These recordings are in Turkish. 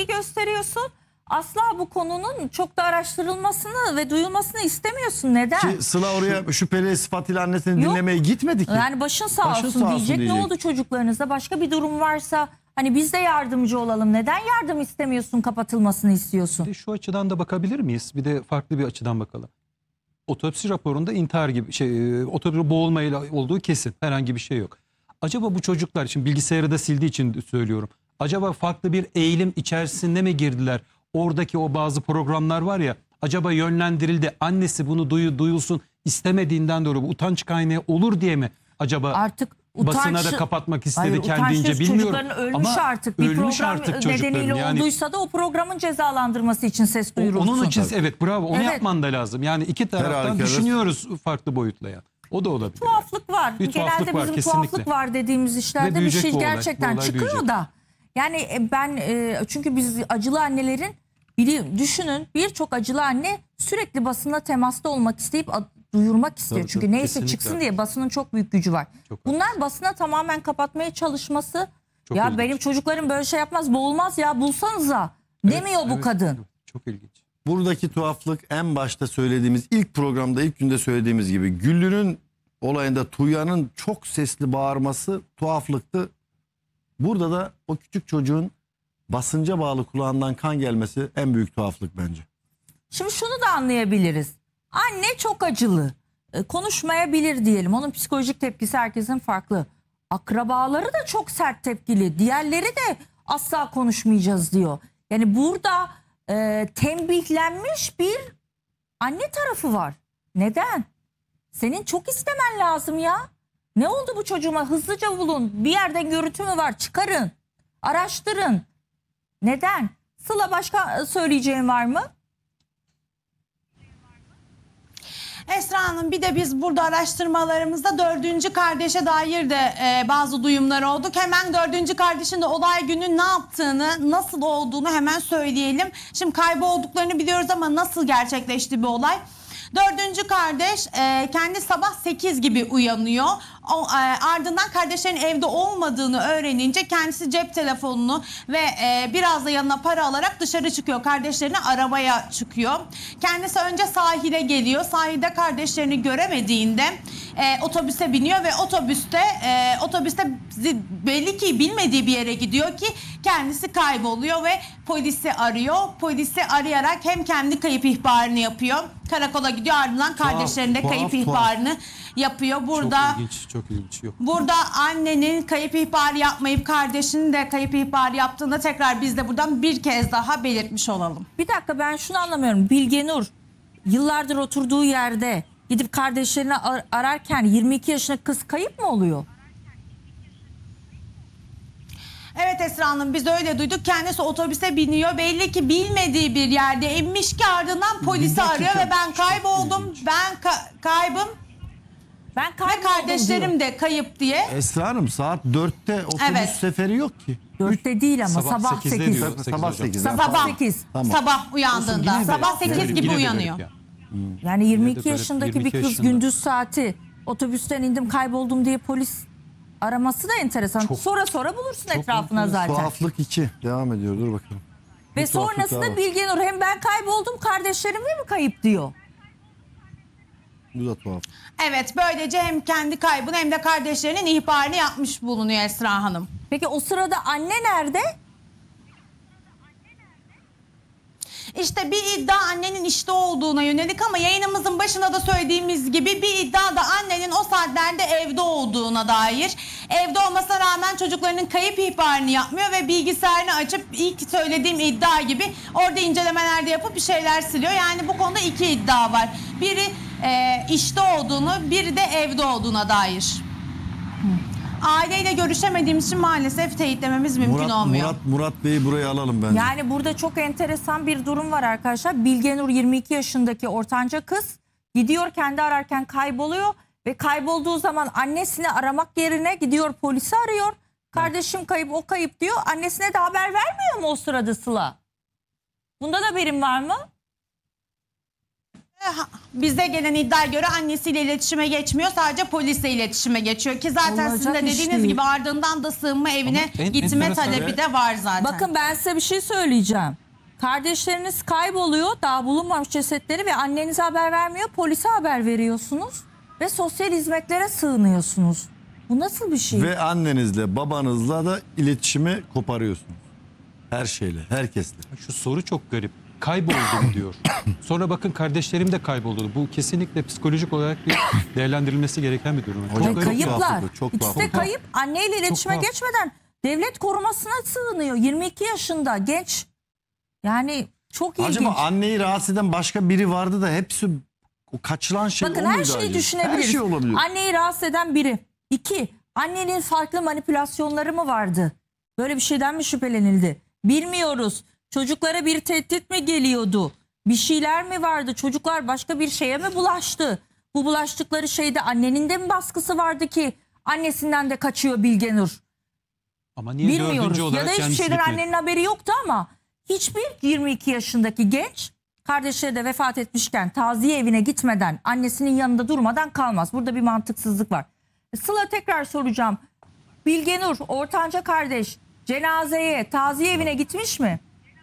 tepki gösteriyorsun. Asla bu konunun çok da araştırılmasını ve duyulmasını istemiyorsun. Neden? Ki Sıla oraya şüpheli sıfatıyla annesini Yok. dinlemeye gitmedi ki. Yani başın sağ Başın olsun sağ olsun diyecek. Ne diyecek. oldu çocuklarınızda? Başka bir durum varsa hani biz de yardımcı olalım. Neden yardım istemiyorsun, kapatılmasını istiyorsun? Şu açıdan da bakabilir miyiz? Bir de farklı bir açıdan bakalım. Otopsi raporunda intihar gibi otopsi boğulmayla olduğu kesin. Herhangi bir şey yok. Acaba bu çocuklar için, bilgisayarı da sildiği için söylüyorum. Acaba farklı bir eğilim içerisinde mi girdiler? Oradaki o bazı programlar var ya, acaba yönlendirildi. Annesi bunu duyulsun istemediğinden dolayı bu utanç kaynağı olur diye mi acaba Artık basına da kapatmak istedi Hayır, kendince, utançsız bilmiyorum. çocukların ölmüş Ama artık. Bir ölmüş program artık çocukların. nedeniyle Yani olduysa da o programın cezalandırması için ses duyurulsun. onun için evet, bravo, onu Evet. yapman da lazım. Yani iki taraftan halükarda düşünüyoruz farklı boyutla yani. O da olabilir. Tuhaflık var. Bir tuhaflık Genelde var, bizim kesinlikle. tuhaflık var dediğimiz Ve işlerde bir büyüyecek şey bu olay, gerçekten bu olay çıkıyor büyüyecek. da. Yani çünkü biz acılı annelerin düşünün, birçok acılı anne sürekli basınla temasta olmak isteyip duyurmak istiyor. Tabii, Çünkü tabii, neyse kesinlikle. çıksın diye basının çok büyük gücü var. Çok Bunlar basına tamamen kapatmaya çalışması. Çok ya ilginç. benim çocuklarım böyle şey yapmaz, boğulmaz ya, bulsanıza demiyor bu Evet, kadın. çok ilginç. Buradaki tuhaflık en başta söylediğimiz, ilk programda ilk günde söylediğimiz gibi Güllü'nün olayında Tuğya'nın çok sesli bağırması tuhaflıktı. Burada da o küçük çocuğun basınca bağlı kulağından kan gelmesi en büyük tuhaflık bence. Şimdi şunu da anlayabiliriz. Anne çok acılı. Konuşmayabilir diyelim. Onun psikolojik tepkisi herkesin farklı. Akrabaları da çok sert tepkili. Diğerleri de asla konuşmayacağız diyor. Yani burada tembihlenmiş bir anne tarafı var. Neden? Senin çok istemen lazım ya. Ne oldu bu çocuğuma? Hızlıca bulun. Bir yerden görüntü mü var? Çıkarın. Araştırın. Neden? Sıla, başka söyleyeceğin var mı? Esra Hanım, bir de biz burada araştırmalarımızda 4. kardeşe dair de bazı duyumlar olduk. Hemen 4. kardeşin de olay günü ne yaptığını, nasıl olduğunu hemen söyleyelim. Şimdi kaybolduklarını biliyoruz ama nasıl gerçekleşti bir olay? 4. kardeş kendi sabah 8 gibi uyanıyor. Ardından kardeşlerin evde olmadığını öğrenince kendisi cep telefonunu ve biraz da yanına para alarak dışarı çıkıyor. Kardeşlerini aramaya çıkıyor. Kendisi önce sahile geliyor. Sahilde kardeşlerini göremediğinde otobüse biniyor ve otobüste belli ki bilmediği bir yere gidiyor ki kendisi kayboluyor ve polisi arıyor. Polisi arayarak hem kendi kayıp ihbarını yapıyor. Karakola gidiyor, ardından kardeşlerinin de kayıp ihbarını yapıyor. Burada Çok ilginç. Yok. Burada annenin kayıp ihbarı yapmayıp kardeşinin de kayıp ihbarı yaptığında tekrar biz de buradan bir kez daha belirtmiş olalım. Bir dakika, ben şunu anlamıyorum. Bilge Nur yıllardır oturduğu yerde gidip kardeşlerini ararken 22 yaşındaki kız kayıp mı oluyor? Evet Esra Hanım, biz öyle duyduk. Kendisi otobüse biniyor. Belli ki bilmediği bir yerde inmiş ki ardından polisi arıyor ve ben kayboldum. Kaybım Ben ve kayboldum kardeşlerim diyor. de kayıp diye. Esra Hanım, saat 4'te otobüs Evet. seferi yok ki. 4'te değil ama sabah 8'de 8. diyor. Sabah 8. Sabah 8. Tamam. Sabah uyandığında. Olsun, yine de- Sabah 8 Yine gibi de uyanıyor. garip ya. Yani 22 garip, yaşındaki 22 bir kız yaşında. gündüz saati otobüsten indim kayboldum diye polis araması da enteresan. Sonra bulursun etrafına zaten. Tuhaflık 2 devam ediyor, dur bakalım. Ve Bir tuhaflık daha sonrasında var. Bilge Nur hem ben kayboldum, kardeşlerim de mi kayıp diyor. Bu da tuhaf. Evet, böylece hem kendi kaybını hem de kardeşlerinin ihbarını yapmış bulunuyor Esra Hanım. Peki o sırada anne nerede? İşte bir iddia annenin işte olduğuna yönelik ama yayınımızın başında da söylediğimiz gibi bir iddia da annenin o saatlerde evde olduğuna dair. Evde olmasına rağmen çocuklarının kayıp ihbarını yapmıyor ve bilgisayarını açıp ilk söylediğim iddia gibi orada incelemelerde yapıp bir şeyler siliyor. Yani bu konuda 2 iddia var. Biri işte olduğunu, biri de evde olduğuna dair. Aileyle görüşemediğimiz için maalesef teyitlememiz mümkün olmuyor. Murat Bey'i buraya alalım bence. Yani burada çok enteresan bir durum var arkadaşlar. Bilge Nur 22 yaşındaki ortanca kız gidiyor, kendi ararken kayboluyor ve kaybolduğu zaman annesini aramak yerine gidiyor polisi arıyor. Kardeşim kayıp, o kayıp diyor. Annesine de haber vermiyor mu o sırada Sıla? Bunda da haberin var mı? Bize gelen iddiaya göre annesiyle iletişime geçmiyor. Sadece polisle iletişime geçiyor. Ki zaten sizin de Olacak iş dediğiniz değil. gibi ardından da sığınma evine Ama gitme enteresan. talebi de var zaten. Bakın ben size bir şey söyleyeceğim. Kardeşleriniz kayboluyor, daha bulunmamış cesetleri ve annenize haber vermiyor, polise haber veriyorsunuz ve sosyal hizmetlere sığınıyorsunuz. Bu nasıl bir şey? Ve annenizle babanızla da iletişimi koparıyorsunuz. Her şeyle, herkesle. Şu soru çok garip. Kayboldum diyor. Sonra bakın kardeşlerim de kayboldu. Bu kesinlikle psikolojik olarak bir değerlendirilmesi gereken bir durum. Hocam, Ay, çok kayıplar. tuhaf, çok İkisi de tuhaf. kayıp. Anneyle iletişime tuhaf. geçmeden devlet korumasına sığınıyor. 22 yaşında genç. Yani çok ilginç. Acaba anneyi rahatsız eden başka biri vardı da hepsi o kaçılan şey Bakın o her muydu şeyi acaba? düşünebiliriz. Her şey olabiliyor. Anneyi rahatsız eden biri. 2. Annenin farklı manipülasyonları mı vardı? Böyle bir şeyden mi şüphelenildi? Bilmiyoruz. Çocuklara bir tehdit mi geliyordu? Bir şeyler mi vardı? Çocuklar başka bir şeye mi bulaştı? Bu bulaştıkları şeyde annenin de mi baskısı vardı ki annesinden de kaçıyor Bilgenur? Ama niye dördüncü Bilmiyoruz. Ya olarak da hiçbir kendisi şeyden gitmedi? annenin haberi yoktu ama hiçbir 22 yaşındaki genç kardeşleri de vefat etmişken taziye evine gitmeden annesinin yanında durmadan kalmaz. Burada bir mantıksızlık var. Sıla, tekrar soracağım. Bilgenur, ortanca kardeş, cenazeye, taziye evine gitmiş mi?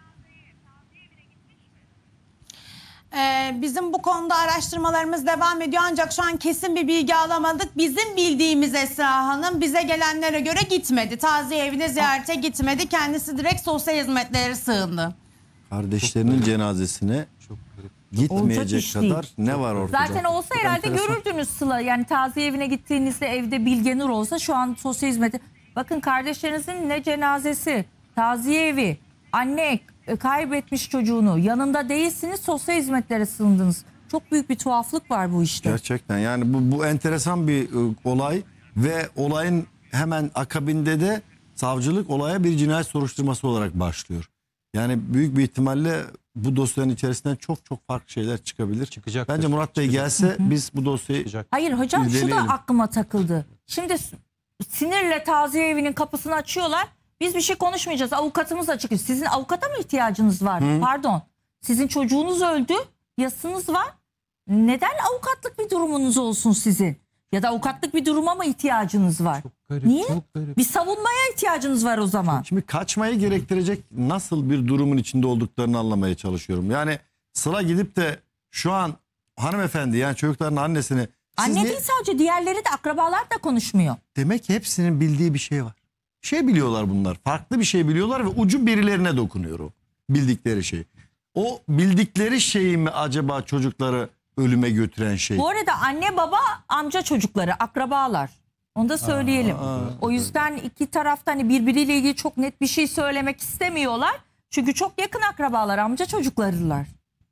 Bizim bu konuda araştırmalarımız devam ediyor ancak şu an kesin bir bilgi alamadık. Bizim bildiğimiz Esra Hanım bize gelenlere göre gitmedi. Taziye evine ziyarete gitmedi. Kendisi direkt sosyal hizmetlere sığındı. Kardeşlerinin cenazesine Çok garip. Olacak gitmeyecek iş değil. kadar ne var ortada? Zaten olsa Çok herhalde enteresan. görürdünüz Sıla. Yani taziye evine gittiğinizde evde Bilgenur olsa şu an sosyal hizmeti. Bakın kardeşlerinizin ne cenazesi, taziye evi, anne kaybetmiş çocuğunu, yanında değilsiniz, sosyal hizmetlere sığındınız. Çok büyük bir tuhaflık var bu işte. Gerçekten yani bu enteresan bir olay ve olayın hemen akabinde de savcılık olaya bir cinayet soruşturması olarak başlıyor. Yani büyük bir ihtimalle bu dosyanın içerisinden çok çok farklı şeyler çıkabilir. Çıkacaktır. Bence Murat Bey gelse biz bu dosyayı Çıkacak. Hayır hocam, şu da İrdeleyelim. aklıma takıldı. Şimdi sinirle taziye evinin kapısını açıyorlar. Biz bir şey konuşmayacağız. Avukatımız açık. Sizin avukata mı ihtiyacınız var? Pardon. Sizin çocuğunuz öldü. Yasınız var. Neden avukatlık bir durumunuz olsun sizin? Ya da avukatlık bir duruma mı ihtiyacınız var? Çok garip. Niye? Çok garip. Bir savunmaya ihtiyacınız var o zaman. Şimdi kaçmayı gerektirecek nasıl bir durumun içinde olduklarını anlamaya çalışıyorum. Yani Sıla gidip de şu an hanımefendi, yani çocukların annesini siz Anne niye- değil sadece, diğerleri de, akrabalar da konuşmuyor. demek ki hepsinin bildiği bir şey var. Bir şey biliyorlar bunlar. Farklı bir şey biliyorlar ve ucu birilerine dokunuyor o bildikleri şey. O bildikleri şey mi acaba çocukları ölüme götüren şey? Bu arada anne baba amca çocukları, akrabalar. Onu da söyleyelim. O yüzden iki tarafta hani birbiriyle ilgili çok net bir şey söylemek istemiyorlar. Çünkü çok yakın akrabalar, amca çocuklarılar.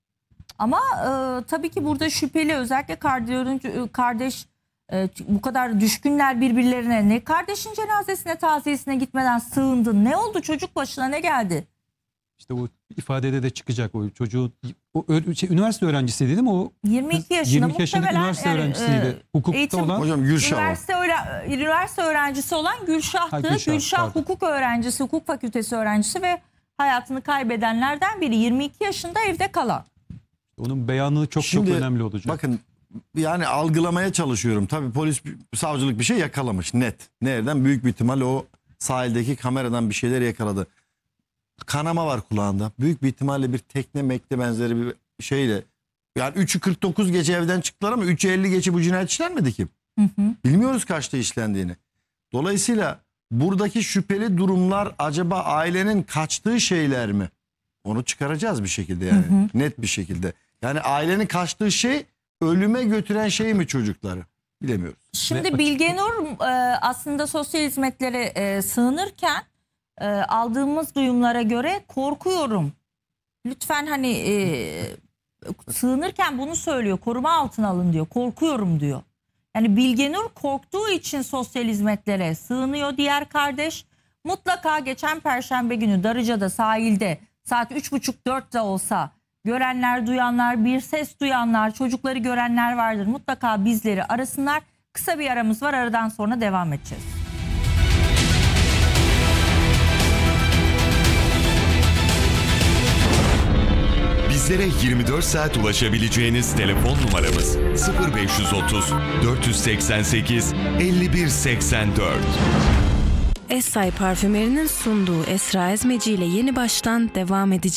Ama tabii ki burada şüpheli, özellikle kardeş bu kadar düşkünler birbirlerine. Ne kardeşin cenazesine, taziyesine gitmeden sığındın? Ne oldu, çocuk başına ne geldi? İşte o ifadede de çıkacak o çocuğu. Üniversite öğrencisiydi değil mi o? 22 yaşında 22 yaşında muhtemelen üniversite yani, öğrencisiydi. Hukukta eğitim- olan. Hocam Gülşah o. Üniversite öğrencisi olan Gülşah'tı. Ha, Gülşah pardon. hukuk öğrencisi, hukuk fakültesi öğrencisi ve hayatını kaybedenlerden biri. 22 yaşında evde kalan. Onun beyanı çok Şimdi çok önemli olacak. Bakın yani algılamaya çalışıyorum. Tabii polis, savcılık bir şey yakalamış net. Nereden? Büyük bir ihtimalle o sahildeki kameradan bir şeyler yakaladı. Kanama var kulağında. Büyük bir ihtimalle bir tekne mekte benzeri bir şeyle. Yani 3'ü 49 gece evden çıktılar ama 3'ü 50 gece bu cinayet işlenmedi ki. Bilmiyoruz kaçta işlendiğini. Dolayısıyla buradaki şüpheli durumlar acaba ailenin kaçtığı şeyler mi? Onu çıkaracağız bir şekilde yani. Net bir şekilde. Yani ailenin kaçtığı şey ölüme götüren şey mi çocukları? Bilemiyoruz. Şimdi Bilgenur aslında sosyal hizmetlere sığınırken aldığımız duyumlara göre korkuyorum. Lütfen hani sığınırken bunu söylüyor. Koruma altına alın diyor. Korkuyorum diyor. Yani Bilgenur korktuğu için sosyal hizmetlere sığınıyor. Diğer kardeş mutlaka geçen Perşembe günü Darıca'da sahilde saat 3.30-4'te olsa görenler, duyanlar, bir ses duyanlar, çocukları görenler vardır. Mutlaka bizleri arasınlar. Kısa bir aramız var. Aradan sonra devam edeceğiz. Bizi Bizlere 24 saat ulaşabileceğiniz telefon numaramız 0530 488 5184. Essay Parfümeri'nin sunduğu Esra Ezmeci ile Yeni Baştan devam edecek.